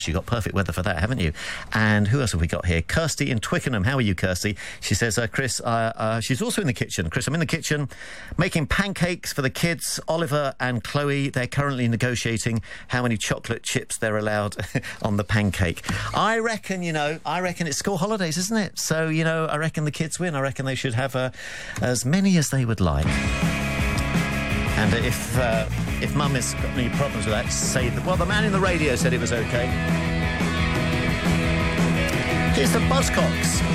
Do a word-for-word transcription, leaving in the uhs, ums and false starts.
You got perfect weather for that, haven't you? And who else have we got here? Kirsty in Twickenham. How are you, Kirsty? She says, uh, Chris, uh, uh, she's also in the kitchen. Chris, I'm in the kitchen making pancakes for the kids, Oliver and Chloe. They're currently negotiating how many chocolate chips they're allowed on the pancake. I reckon, you know, I reckon it's school holidays, isn't it? So, you know, I reckon the kids win. I reckon they should have uh, as many as they would like. And if uh, if Mum has got any problems with that, say that, well, the man in the radio said it was okay. Here's the Buzzcocks.